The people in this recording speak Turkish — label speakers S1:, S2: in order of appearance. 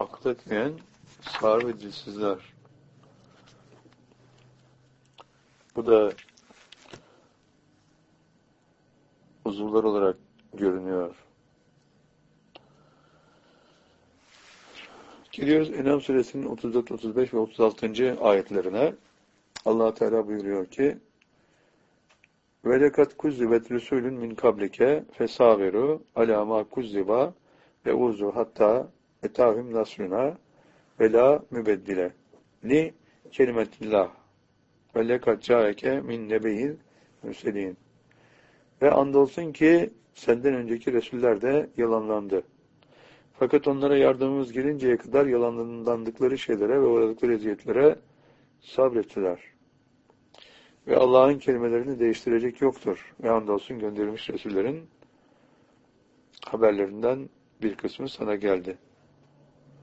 S1: akıl etmeyen sağır ve dilsizler. Bu da uzuvlar olarak görünüyor. Geliyoruz En'am suresinin 34, 35 ve 36. ayetlerine. Allah Teala buyuruyor ki: "Ve lekad kuzzibet rusulun min kablike fesabiru ala ma kuzziba ve uzu hatta etahum nasruna ve la mübeddile li kelimetillah ve lekad caeke min nebeyil mürselin." Ve andolsun ki senden önceki Resuller de yalanlandı. Fakat onlara yardımımız gelinceye kadar yalanlandıkları şeylere ve uğradıkları eziyetlere sabrettiler. Ve Allah'ın kelimelerini değiştirecek yoktur. Ve andolsun gönderilmiş Resullerin haberlerinden bir kısmı sana geldi.